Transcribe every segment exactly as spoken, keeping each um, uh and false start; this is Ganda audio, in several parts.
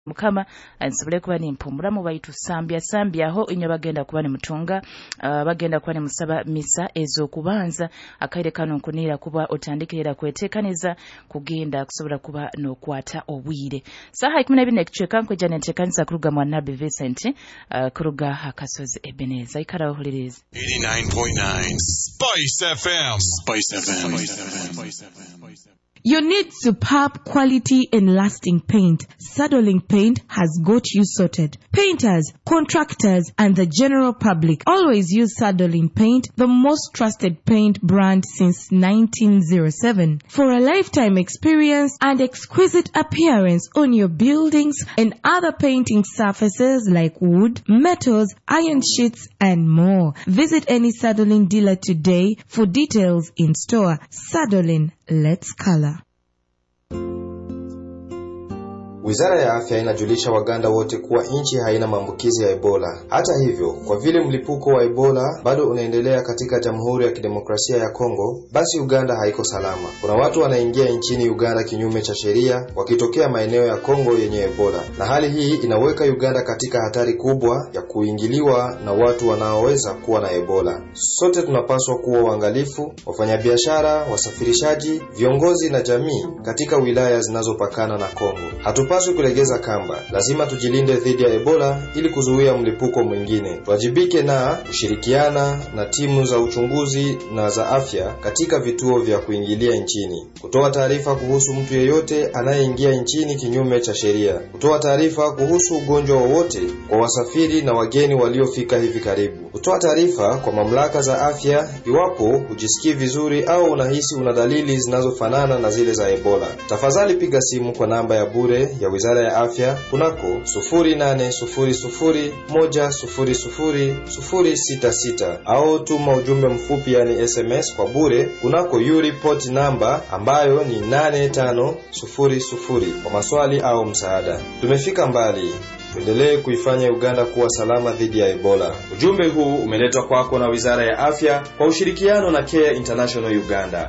mukama ansobole kuba ni mpumura mu baitu sambya sambya aho inyo bagenda kuba ni mutunga uh, bagenda kuba ni musaba misa ezo kubanza akaire kano nkunira kuba otandikirira kwetekaniza kugenda kusobola kuba no kwata obwire saha kumi na bbiri nekicheka nkwe jana ntekanisa kuruga Mwanabe Vincent uh, kuruga hakasozi Ebeneza ikara ohuliriza eighty-nine point nine Spice F M Spice F M Spice F M. You need superb quality and lasting paint. Saddling Paint has got you sorted. Painters, contractors, and the general public always use Saddling Paint, the most trusted paint brand since nineteen oh seven. For a lifetime experience and exquisite appearance on your buildings and other painting surfaces like wood, metals, iron sheets, and more. Visit any Saddling dealer today for details in store. Saddling, let's color. Wizara ya Afya inajulisha Waganda wote kuwa nchi haina maambukizi ya Ebola. Hata hivyo, kwa vile mlipuko wa Ebola bado unaendelea katika Jamhuri ya Kidemokrasia ya Kongo, basi Uganda haiko salama. Kuna watu wanaingia nchini Uganda kinyume cha sheria wakitokea maeneo ya Kongo yenye Ebola. Na hali hii inaweka Uganda katika hatari kubwa ya kuingiliwa na watu wanaoweza kuwa na Ebola. Sote tunapaswa kuwa waangalifu, wafanyabiashara, wasafirishaji, viongozi na jamii katika wilaya zinazopakana na Kongo. Hatu Paswi kulegeza kamba. Lazima tujilinde dhidi ya Ebola ili kuzuia mlipuko mwingine. Tuwajibike na kushirikiana na timu za uchunguzi na za afya katika vituo vya kuingilia nchini. Kutoa taarifa kuhusu mtu yeyote anayeingia nchini kinyume cha sheria. Kutoa taarifa kuhusu ugonjwa wowote kwa wasafiri na wageni waliofika hivi karibu. Kutoa taarifa kwa mamlaka za afya iwapo hujisikii vizuri au unahisi una dalili zinazofanana na zile za Ebola. Tafadhali piga simu kwa namba ya bure ya Wizara ya Afya kunako sufuri nane sufuri sufuri moja sufuri sufuri sufuri sita sita au tuma ujumbe mfupi yani S M S kwa bure kunako U-report number ambayo ni nane tano sufuri sufuri kwa maswali au msaada. Tumefika mbali. Tuendelee kuifanya Uganda kuwa salama dhidi ya Ebola. Ujumbe huu umeletwa kwako na Wizara ya Afya kwa ushirikiano na Care International Uganda.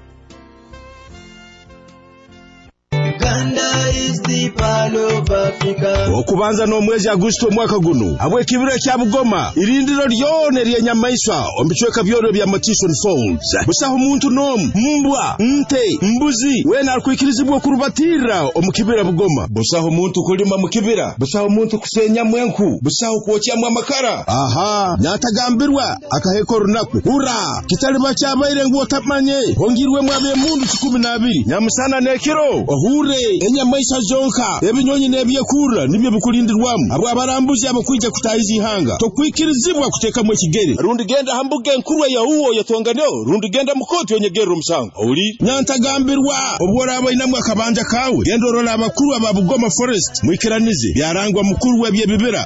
Uganda is the pearl of Africa. Okubanza no mwezi Agosto mwaka guno abwe kibiro kya Bugoma irindiro lyone lye nyamaisha ombichweka byoro bya Matison Falls busaho muntu no mbwa nte mbuzi wena alikuikirizibwa kurubatira omukibira Bugoma busaho muntu kulima mukibira busaho muntu kusenya mwenku busaho kuokyamwa amakara aha nyatagambirwa akaheko runaku ura kitaliba kyabaire ngo tapmanye hongirwe mwabe mundu kumi na babiri nyamusana nekiro ohure enyamaisha zonka ebinyonyi nebyekura nibyo bukulindirwamu abo abarambuzi abakwija kutayiza ihanga tokwikirizibwa kuteka mu kigere rundi genda hambuge nkurwa ya uwo yatonganeo rundi genda mukoti onyegero musango oli nyantagambirwa obwora abayinamwe akabanja kawe gendo rola abakuru aba Bugoma Forest mwikiranize byarangwa mukuru we byebibira.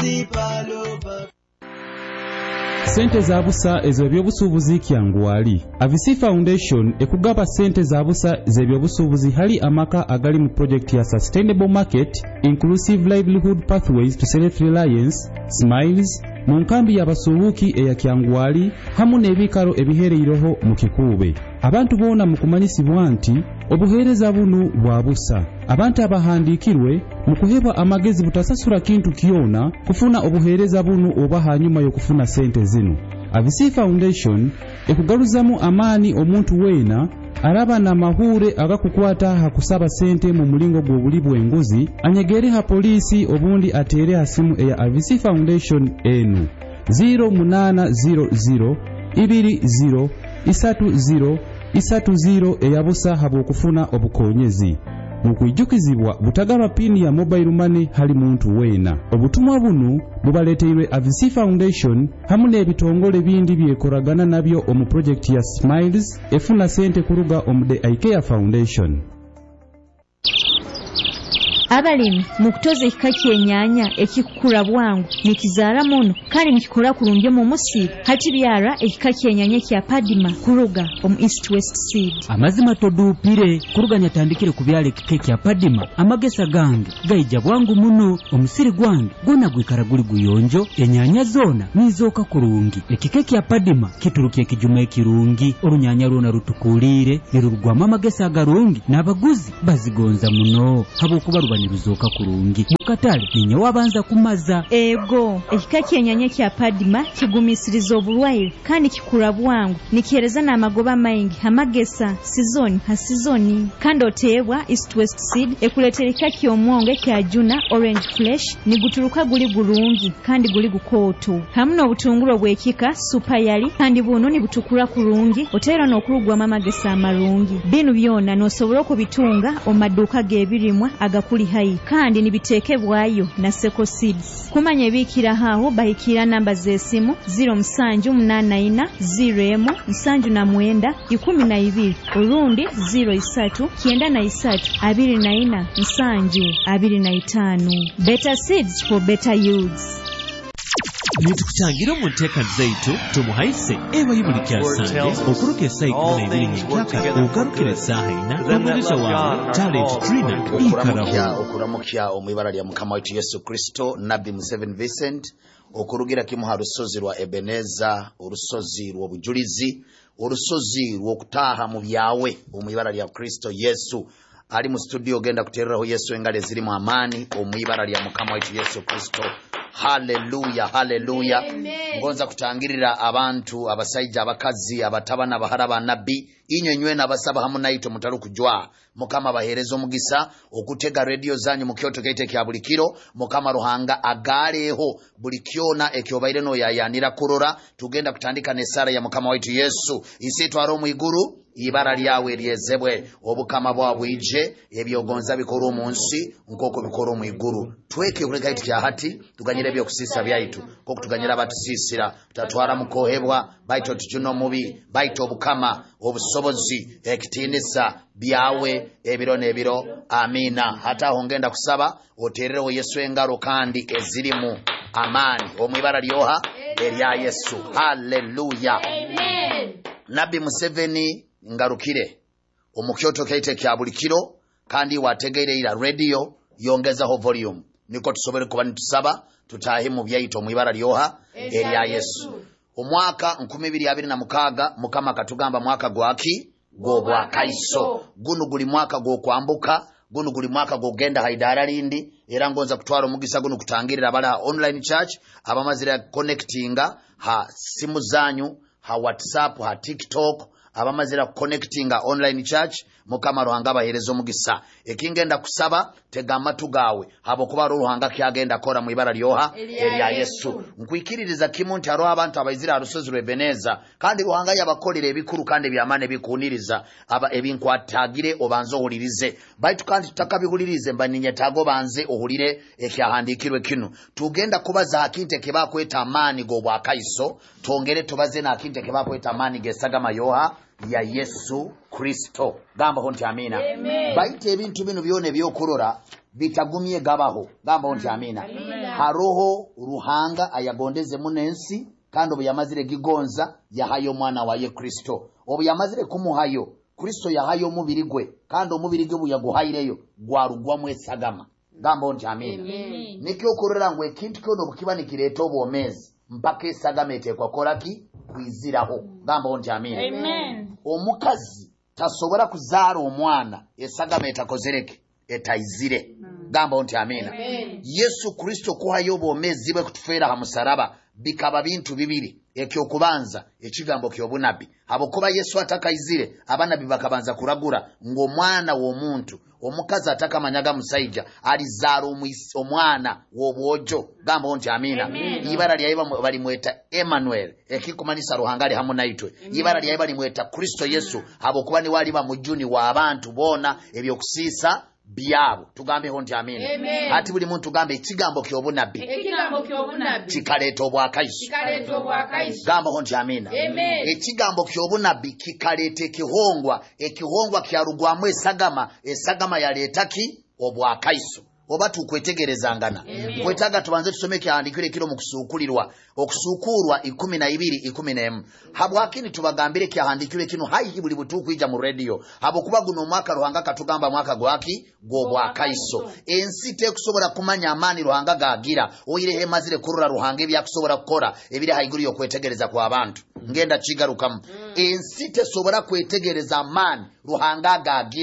Sente za busa ezo byobusubuzi kyangwali. Avisi Foundation ekugaba sente za busa ze byobusubuzi hali amaka agali mu project ya Sustainable Market, Inclusive Livelihood Pathways to Self-Reliance, Smiles, mu nkambi y'abasuubuki eya Kyangwali hamu n'ebikalo ebiheereiroho mu Kikube. Abantu boona mu kumanyisibwa nti obuheereza buno bwa busa. Abantu abahandikirwe mu kuhebwa amagezi butasasula kintu kiona kufuna obuheereza buno oba hanyuma y'okufuna sente zino. Avisi Foundation ekugaluzamu amaani omuntu weena araba na mahure agakukwata hakusaba sente mu mulingo gw'obuli bw'enguzi anyegere ha polisi obundi atere hasimu eya Avisi Foundation enu zero munana zero zero ibiri zero isatu zero isatu zero eyabusa habo kufuna obukonyezi mukwijukizibwa butagaba pini ya mobile money hali muntu weena. Obutumwa bunu bubaleteirwe Avisi Foundation hamu n'ebitongole bindi byekoragana nabyo omu project ya Smiles efuna sente kuruga omude Ikea Foundation. Abalimi mukutoza ekika kyennyanja ekikula bwangu nikizaala muno kale nikikola kulungi mu musiru hati byara ekika kyennyanja kya Padima kuruga omu East West Seed. Amazima todupire kuruga nyatandikire kubyala ekika kya Padima amagesa gange gaija bwangu muno omusiri gwange gona gwikara guli guyonjo ennyanja zona nizoka kulungi ekika kya Padima kiturukiye kijuma ekirungi olunyanya lwona rutukulire nirugwamu amagesa agarungi n'abaguzi bazigonza muno habo kuba okuba ne bizooka kurungi mu katale ninyo wabanza kumaza. Ego ekika kyennyanya kya Padima kigumisiriza obulwaire kandi kikula bwangu nikihereza n'amagoba maingi amagesa sizoni ha sizoni kandi oteebwa East West Seed ekuleetera ekika ky'omwonge kya Juna Orange Flesh nigutuluka guli gulungi kandi guli gukooto hamu n'obutungulu obw'ekika Super Yali kandi buno nibutukula kurungi oteera n'okulugwamu amagesa amalungi. Bino byonna n'osobola okubitunga omaduuka g'ebirimwa agakuli hayi kandi nibiteekebwayo na Seko Seeds. Kumanya ebiikira haawo bahikira namba z'essimu ziro musanju munaana ina ziro emu nsanju na mwenda ikumi na ibiri orundi ziro isatu kyenda na isatu abiri na ina nsanju abiri na itaano. Better Seeds for better yields. Nitukutangira mu nteeka zaitu tumuhaise eba yibuli kyasanje okuruka essaawa ikumi na ibiri n'enkaka ogarukira essaawa ina n'omuliza wawe Talent Trina ikaraho. Okuramukya omwibara lya Mukama waitu Yesu Kristo Nabbi Museveni Vincent okurugira kimuha rusozi rwa Ebeneza urusozi rw'obujulizi urusozi rw'okutaaha mu byawe omwibara lya Kristo Yesu ali mu studio genda kutereraho Yesu engale ziri mu amani omwibara lya Mukama waitu Yesu Kristo. Hallelujah, hallelujah. Ngonza kutangirira abantu abasaija abakazi abatabana abahara ba nabbi inyonywe n'abasaba hamu naito mutaru kujwa Mukama bahereza omugisa okutega radio zanyu mu kyoto kaite kya bulikiro Mukama Ruhanga agaleho bulikyona ekyobaire no yayanira kurora tugenda kutandika nesara ya Mukama waitu Yesu isitwa ro mu iguru ibara lyawe lyezebwe obukama bwabwe ije ebyogonza bikoro omunsi nkoko bikoro mu iguru tweke kureka itu kya hati tuganyire byo kusisa byaitu koko tuganyira batusisira tatwara mukohebwa baito tujuno mubi baito obukama obusobozi ekitinisa byawe ebiro nebiro amina. Hata hongenda kusaba otererewo Yesu engaro kandi ezirimu amani omwibara lyoha erya Yesu. Hallelujah, amen. Nabbi Museveni ngarukire omukyoto kaite kya bulikiro kandi wategeire ira radio yongezaho volume niko tusobere kuba nitusaba tutahe mu byaito mwibara lyoha erya Yesu. Omwaka nkumi ibiri abiri na mukaaga Mukama katugamba mwaka gwaki go bwa kaiso gunu guli mwaka go kwambuka gunu guli mwaka go genda haidara lindi era ngonza kutwara omugisa gunu kutangirira bala online church abamazira connectinga ha simu zanyu ha WhatsApp ha TikTok abamazira connectinga online church Mukama Ruhanga baherezo mugisa ekingenda kusaba tega amatu gawe habo kuba Ruhanga kyagenda kora mu ibara lyoha erya Yesu nkwikiririza kimunti aro abantu abayizira arusozi rwebeneza kandi Ruhanga yabakolera ebikuru kandi byamane bikuniriza aba ebinkwatagire obanzo ohulirize baitu kandi tutakabihulirize mbaninya tago banze ohulire ekyahandikirwe kinu tugenda kubaza akinte kebakweta amani go bwa kaiso tongere tubaze na akinte kebakweta amani gesagama yoha ya Yesu Kristo gamba honti amina. Amen. Baite ebintu bino byone byokurora bitagumye gabaho gamba honti amina. Amen. Haroho Ruhanga ayagondeze munensi kandi obuyamazire gigonza yahayo mwana wa ye Kristo obuyamazire kumuhayo Kristo yahayo mubiri gwe kandi omubiri gwe buyaguhaireyo gwarugwa mwesagama gamba honti amina. Amen. Nikyo kurora ngwe kintu kyono bukiba nikireto obomezi mpaka esagama etekwa koraki kwiziraho gamba honti amina. Amen. Omukazi tasobora kuzaara omwana esagama etakozereke etaizire mm. gamba honti amina. Amen. Yesu Kristo kuhayo obomezi bwe kutufera ha musaraba bikaba bintu bibiri ekyo kubanza ekigambo ky'obunabi habokuba Yesu atakaizire abanabi bakabanza kuragura ngo mwana w'omuntu omukazi atakamanyaga musaija alizaara omwana w'obwojo gamba honti amina. Amen. Ibara lya bali mweta Emmanuel ekikumanisa Ruhanga ali hamu naitwe. Ibara lya bali mweta Kristo Yesu habokuba ni wali ba mujuni wa abantu bona ebyokusisa byabo tugambe honti amina. Amen. Hati buli muntu gambe ekigambo ky'obunabi ekigambo ky'obunabi kikaleeta obwakaiso kikaleeta obwakaiso gamba honti amina. Amen. Ekigambo ky'obunabi kikaleeta ekihongwa ekihongwa kyarugwamu esagama esagama yaleeta ki obwakaiso oba tukwetegerezangana kwetaga tubanze tusome kyahandikire kiro mu kusukulirwa okusukurwa ikumi na ibiri ikumi na emu habwakini tubagambire kyahandikire kino hayi buli butukwija mu radio habo kuba guno mwaka Ruhanga katugamba mwaka gwaki go bwa kaiso ensi tekusobora kumanya amani Ruhanga gagira oyire hemazire kurura Ruhanga ebya kusobora kukora ebiri haiguru yo kwetegereza kwa abantu ngenda kigarukamu mm. ensi tesobora kwetegereza amani Ruhanga gagira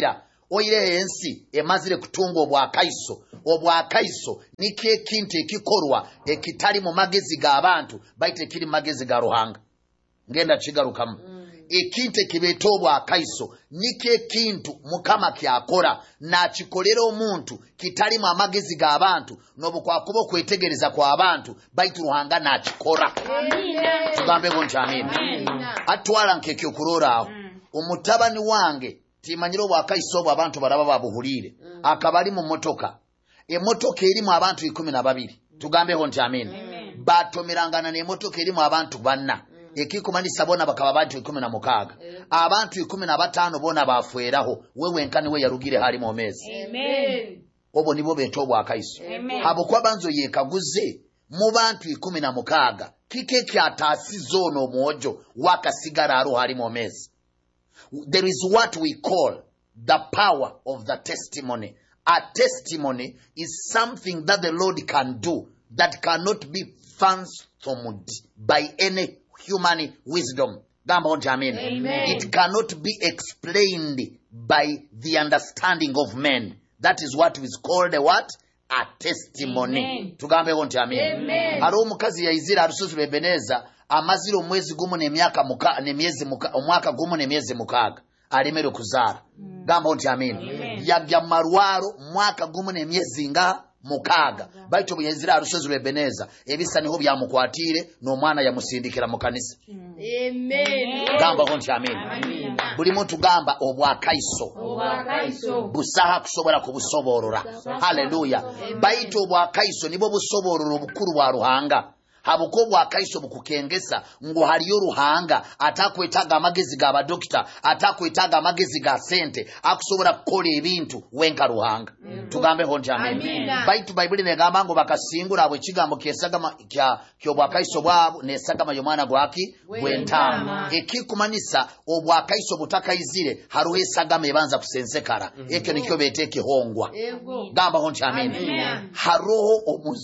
oyire ensi emazire kutunga obwakaiso obwakaiso nikyo ekintu ekikorwa ekitali mu magezi g'abantu bayita ekiri mu magezi ga Ruhanga. Ngenda kigarukamu ekintu ekibeeta obwakaiso nikyo ekintu Mukama kyakora n'akikolera omuntu kitali mu amagezi g'abantu n'obukwakuba okwetegereza kw'abantu bayita Ruhanga n'akikora. Tugambeko nti amina. Atwala nkekyo okuloora awo omutabani wange timanyira obwakaiso obwo abantu balaba babuhulire akabali mu motoka emotoka erimu abantu ikumi na babiri. Tugambeho nti amina. Batomerangana n'emotoka erimu abantu banna ekikumanisa bona bakaba abantu ikumi na mukaaga abantu ikumi na batano bona bafweraho wewe nkani we yarugire hali mu mezi. Amen. Obo nibo beto obwakaiso. Habo kwa banzo yekaguze mu bantu ikumi na mukaaga kike kyatasiza ono mwojo wakasigara aro hali mu mezi. There is what we call the power of the testimony. A testimony is something that the Lord can do that cannot be fathomed by any human wisdom. Amen. Amen. It cannot be explained by the understanding of men. That is what is called a what? A testimony. Tugambe wonti amen. Aro omukazi yaizira arususu Ebeneza amaziro mwezi gumu n'emyaka muka n'emyezi muka omwaka gumu n'emyezi mukaga alemero kuzara. Mm. Gamba wonti amen. Yagya marwaro mwaka gumu n'emyezi nga mukaga baito buyezira arususu Ebeneza ebisa niho byamukwatire n'omwana yamusindikira mu kanisa. Amen. Gamba wonti amen. Amen. Buli muntu gamba obwakaiso obwakaiso busaha kusobora kubusoborora. Hallelujah. Baito obwakaiso nibo busoborora obukuru bwa Ruhanga. Habuko bwakaiso bukukengesa ngo haliyo Ruhanga atakwetaga amagezi ga badokita atakwetaga amagezi ga sente akusobora kukola ebintu wenka Ruhanga. Mm. Tugambe honje amen. Baitu Bible negamba ngo bakasingura abo kigambo kesagama kya kyobwakaiso bwabo nesagama yomwana gwaki gwentama ekikumanisa obwakaiso butakayizire haruhe sagama ebanza kusensekara. Mm. Ekyo nikyo beteke hongwa. Gamba honje amen. Haroho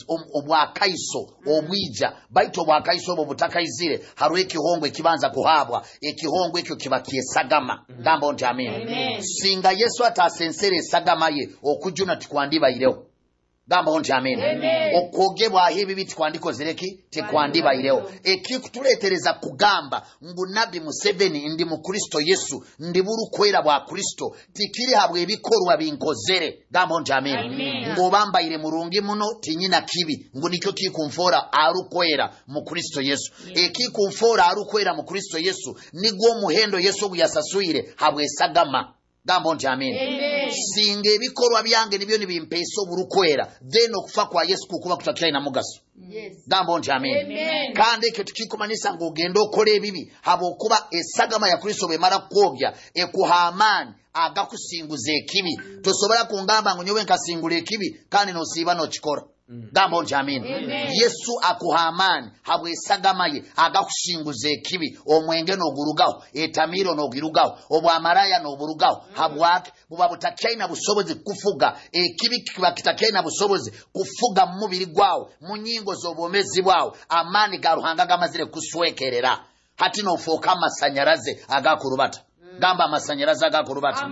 obwakaiso obwija baito bwakaiso bo butakayizire haruhe kihongwe kibanza kuhabwa ekihongwe ekyo kiba kiesagama. Gamba nti amen. Singa Yesu atasensere sagama ye okujuna tikwandiba ireho. Gamba nti amen. Okogebwa hibi biti kwandiko zireki tikwandiba ireho. Ekikutuletereza kugamba ngu Nabi Museveni ndi mu Kristo Yesu ndi buru kwera bwa Kristo tikiri habwe ebikorwa binkozere. Gamba nti amen. Ngo bambaire murungi muno tinyina kibi ngo nikyo kikumfora arukwera mu Kristo Yesu. Ekikumfora arukwera mu Kristo Yesu nigwo muhendo Yesu buyasasuire habwe sagama. Gamba nti amen. Singa ebikorwa byange nibyo nibimpeso burukwera then okufa kwa Yesu kukuba kutakia na mugaso. Yes. Gamba nti amen. Amen. Kandi ekyo tukikumanisa ngo ogenda okola ebibi habo kuba esagama ya Kristo bemara kwogya ekuhamani agakusinguza ekibi tosobola kungamba ngo nyowe nkasingula ekibi kandi no siba no kikora. Mm. Gamba nti amen. Yesu akuhamani habwe sagama ye agakushinguza ekibi omwenge no gurugaho etamiro no girugaho obwamaraya no burugaho. Mm. Habwake buba butakaina busobozi kufuga ekibi kiba kitakaina busobozi kufuga mu mubiri gwawo mu nyingo z'obomezi bwawo amani ga Ruhanga gamazire kuswekerera hati no foka masanyaraze agakurubata. Gamba masanyaraza agakurubata.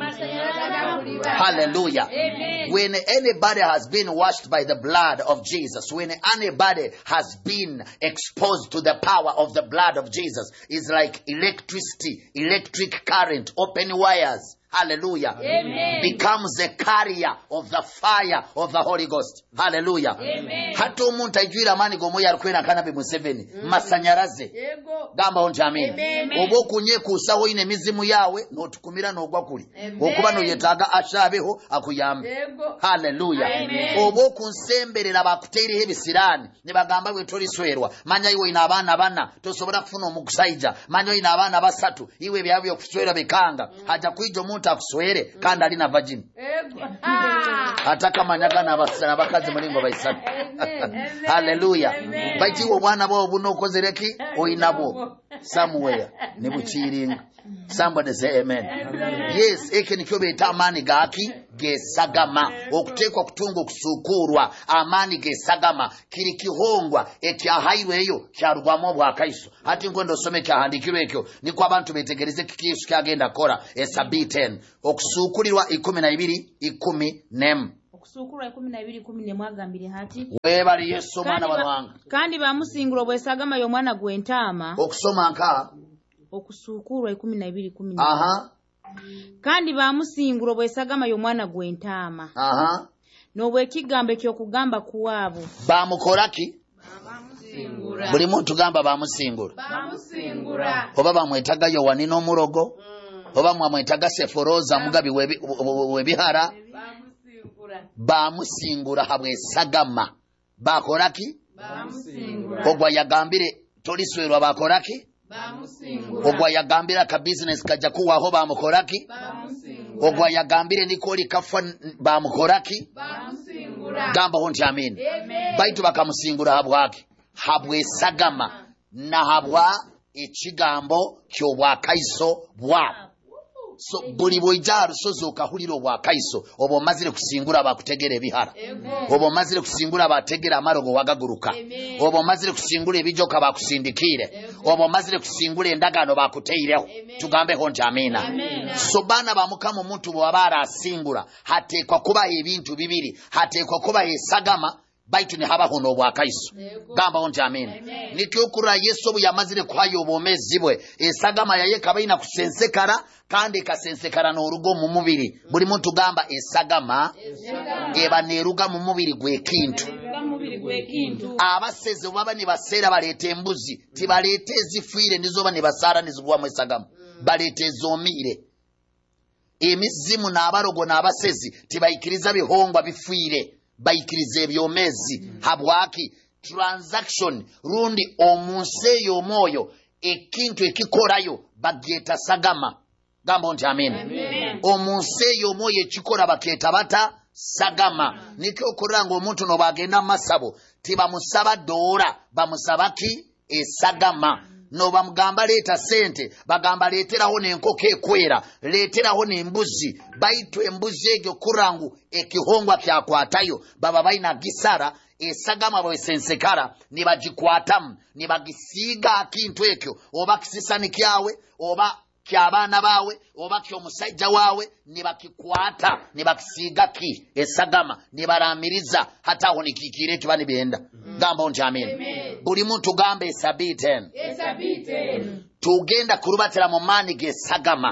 Hallelujah. Amen. When anybody has been washed by the blood of Jesus, when anybody has been exposed to the power of the blood of Jesus, it's like electricity, electric current, open wires. Hallelujah. Amen. Becomes a carrier of the fire of the Holy Ghost. Hallelujah. Amen. Hato umuntu ajwira mani gomoya rukwena kana Nabi Museveni. Mm. Masanyaraze. Yego. Gamba onti amen. Obo kunye kusaho ine mizimu yawe no tukumira no gwa kuli. Okuba no yetaga ashabeho akuyambe. Yego. Hallelujah. Amen. Obo kunsemberera bakutere hebisirani ne bagamba bwe tori swerwa. Manya iwe ina abana bana tosobora kufuna omukusaija. Manya ina abana basatu iwe byabyo kuswera bekanga. Mm. Haja kuijo takuswere kandi ali na virgin. Ataka manyaga na basana bakazi mulingo baisatu. Hallelujah. Baiti wo mwana bo buno kozereki oinabo somewhere ne buchiringa. Somebody say amen. Amen. Yes, eke nikyo beta amani gaki gesagama okuteekwa kutunga okusuukuurwa amaani gesagama kiri kihongwa ekyahairweyo kyarugwamu obwakaiso hati nkwenda osome kyahandikirwa ekyo nikwo abantu betegereze kiki Yesu kyagenda kora esabiten okusuukulirwa ikumi na ibiri ikumi nemu okusuukulwa ikumi na ibiri ikumi nemu agambire hati webali Yesu omwana walwanga kandi bamusingula obwesagama y'omwana gw'entaama okusoma nka okusuukulwa ikumi na ibiri ikumi nemu aha kandi bamusingula obwesagama y'omwana gw'entaama aha n'obwekigambo ekyokugamba kuwaabo bamukolaki buli muntu gamba bamusingula oba bamwetaga Yowani n'omulogo oba mwamwetaga Seforoza mugabi webihara bamusingula habwesagama bakolaki ogwa yagambire toliswerwa bakolaki ogwa yagambira ka business kajja kuwaho bamukolaki ogwa yagambire nikoli kafa bamukolaki gamba honti amen baitu bakamusingula habwaki habwesagama na habwa ekigambo ky'obwakaiso bwa so buli bwija rusozi okahulira obwakaiso obo omazire kusingula bakutegera ebihara obo omazire kusingula bategera amarogo wagaguruka obo omazire kusingula ebijoka bakusindikire obo omazire kusingula endagano bakuteireho tugambeho nti amina so bana bamukama omuntu bwabara asingula hateekwa kuba ebintu bibiri hateekwa kuba esagama baitu ni habaho n'obwakaiso gamba nti amina nikyokura Yesu obu yamazire kwayo obwomezi bwe esagama yaye kabaina kusensekara kandi kasensekara n'orugo mu mubiri buli muntu gamba esagama eba neruga mu mubiri gw'ekintu abaseze baba ni baseera baleeta embuzi tibaleeta ezifiire nizoba ne basaara nizibwamu esagama baleeta ezoomiire emizimu n'abarogo n'abasezi tibayikiriza bihongwa bifiire bayikirize ebyomezi habwaki transaction rundi omunseyo omwoyo ekintu ekikorayo bagyeta sagama gamba nti amen omunseyo omwoyo ekikora baketa bata sagama nikyo okoranga omuntu no bagenda masabo tibamusaba doora bamusabaki esagama no bamugamba leeta sente bagamba leeteraho n'enkoko ekwera leeteraho n'embuzi baitu embuzi egyo kurangu ekihongwa kyakwatayo baba baina gisara esagama bwesensekara nibagikwatamu nibagisiiga akintu ekyo oba kisisanikyawe oba ky'abaana baawe oba ky'omusajja waawe nibakikwata nibakisiiga ki esagama nibaramiriza hata aho nikiikire ekyo bani benda gamba nti amen buli muntu gamba esabiten tugenda kurubatira mu maani g'esagama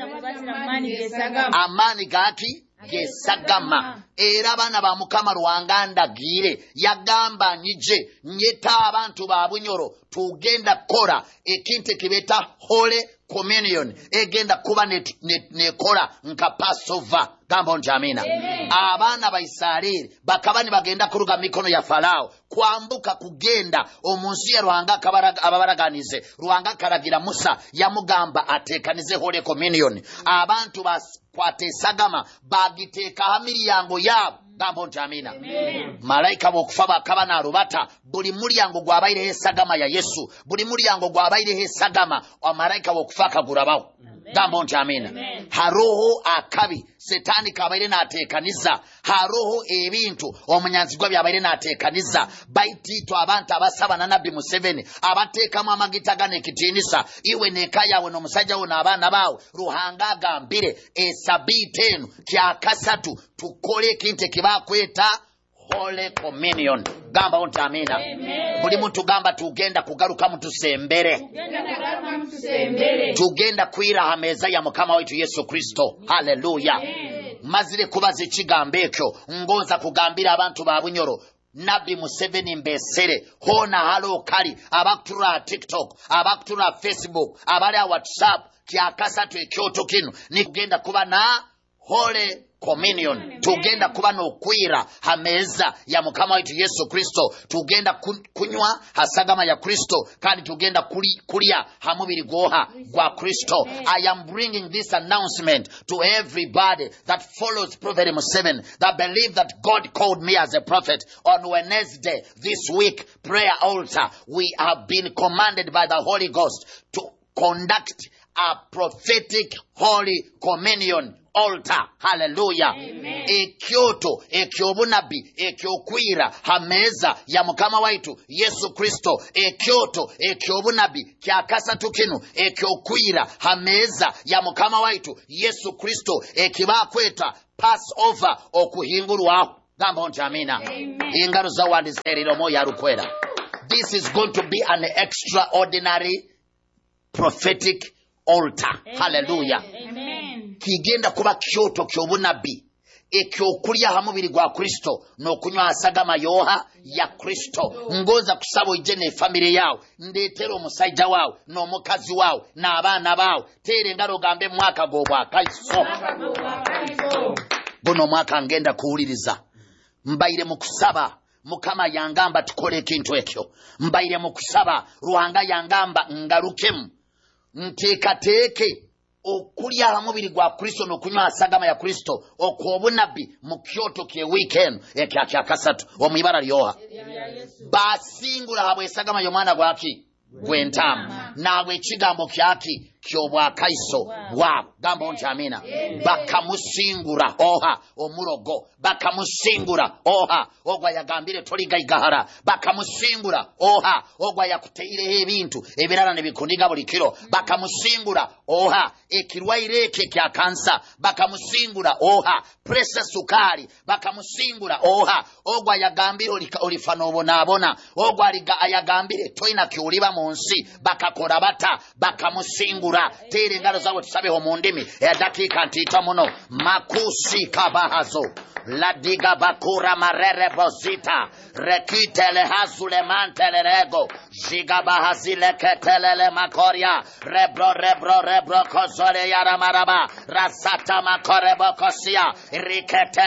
amaani gaki gesagama era abaana ba Mukama Ruhanga ndagire yagamba nyije nyeta abantu ba Bunyoro tugenda kora ekintu ekibeta Holy Communion egenda kuba ne, ne, ne kora nka Passover gamba nti amina abaana ba Isirayiri bakabani bagenda kuruga mikono ya Farao kwambuka kugenda omunsi ya Ruhanga ababaraganize Ruhanga karagira Musa yamugamba atekanize Holy Communion abantu bas kwate sagama bagiteeka hamilyango yabo gambo nti amina malaika bokufa bakaba na rubata buli mulyango gwabaire esagama ya Yesu buli mulyango gwabaire esagama amalaika bokufa kagurabawo gambo nti amina haroho akabi setani kabaire natekaniza haroho ebintu omunyanzi gwa byabaire natekaniza baitito abantu abasaba na nabbi Museveni abateekamu amagita gane kitinisa iwe nekaya we nomusajja wo n'abaana bawe Ruhanga agambire esabitenu kya kasatu tukole kinte kibakweta Holy Communion gamba onti amina buli muntu gamba tugenda kugaruka mu tusembere tugenda kwira hameza ya Mukama wetu Yesu Kristo haleluya mazire kubaza ekigambo ekyo ngonza kugambira abantu ba Bunyoro Nabbi Museveni mbesere hona halo kali abakutura TikTok abakutura Facebook abali a WhatsApp kya kasatu ekyoto kino ni kugenda kuba na Holy Communion tugenda kuba n'okwira hameza ya Mukama wetu Yesu Kristo tugenda kunywa hasagama ya Kristo kandi tugenda kuli, kulia hamubiri goha gwa Kristo. I am bringing this announcement to everybody that follows Prophet Museveni, that believe that God called me as a prophet. On Wednesday this week, prayer altar, we have been commanded by the Holy Ghost to conduct a prophetic Holy Communion altar. Hallelujah. Ekyoto ekyobunabi ekyokwira hameza ya mukama waitu Yesu Kristo. Ekyoto ekyobunabi kya kasatu kinu ekyokwira hameza ya mukama waitu Yesu Kristo ekibakweta Passover okuhingurwaho. Gamba nti amina. Ingaro za wandizeriro moya rukwera. This is going to be an extraordinary prophetic altar. Amen. Hallelujah. Amen. Kigenda kuba kyoto kyobunabi ekyokulya hamubiri gwa Kristo n'okunywa asagama yoha ya Kristo. Ngoza kusabo ijene family yao ndetero omusajja wao n'omukazi wao n'abaana bao tere ngalo gambe mwaka gobwa kaiso bono mwaka ngenda kuwuliriza mbaire mu kusaba mukama yangamba tukole ekintu ekyo. Mbaire mu kusaba Ruhanga yangamba ngalukemu nteekateeke okulya hamubiri gwa Kristo n'okunywa asagama ya Kristo okwobunabi mu kyoto kye weekend ekya kya kasatu omwibara lyoha basingula habwe esagama y'omwana gwaki gw'entaama nabwe ekigambo kyaki kyobwa kaiso bwabo. Gamba nti amina. Bakamusingura oha omurogo. Bakamusingura oha ogwa yagambire toligayigahara. Bakamusingura oha ogwa yakuteire ebintu ebirala ne bikundiga buli kiro. Bakamusingura oha ekirwaire eke kya kansa. Bakamusingura oha pressure sukari. Bakamusingura oha ogwa yagambire olifano bonaabona. Ogwa yagambire toina kyuliba mu nsi. Bakakora bata. Bakamusingura tere ngalo zawo tusabeho mu ndimi ya dakika ntita muno makusi kabahazo ladiga bakura marere bozita rekitele hazule mantele rego jiga bahazile ketelele makoria rebro rebro rebro kozole yara maraba rasata makore bokosia rikete